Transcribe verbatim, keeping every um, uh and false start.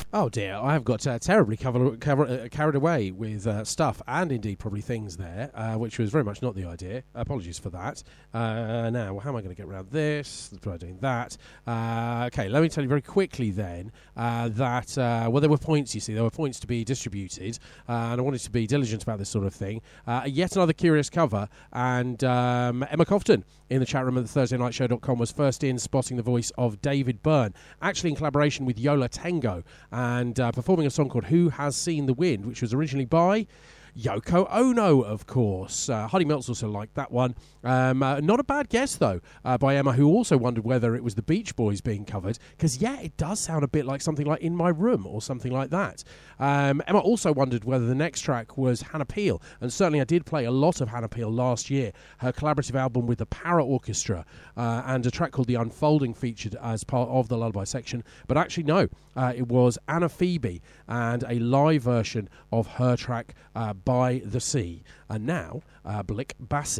Oh dear, I have got uh, terribly cover, cover, uh, carried away with uh, stuff and indeed probably things there, uh, which was very much not the idea. Apologies for that. Uh, now, well, how am I going to get around this? By doing that. Uh, okay, let me tell you very quickly then uh, that, uh, well, there were points, you see, there were points to be distributed, uh, and I wanted to be diligent about this sort of thing. Uh, yet another curious cover, and um, Emma Cofton in the chat room at the Thursday Night Show dot com was first in spotting the voice of David Byrne, actually in collaboration with Yola Tango, and uh, performing a song called Who Has Seen the Wind, which was originally by Yoko Ono, of course. Uh, Hardy Meltz also liked that one. Um, uh, not a bad guess, though, uh, by Emma, who also wondered whether it was the Beach Boys being covered, because, yeah, it does sound a bit like something like In My Room or something like that. Um, Emma also wondered whether the next track was Hannah Peel, and certainly I did play a lot of Hannah Peel last year, her collaborative album with the Para Orchestra, uh, and a track called The Unfolding featured as part of the Lullaby section, but actually, no, uh, it was Anna Phoebe and a live version of her track uh, By the Sea. And now, uh, Blick Bassi.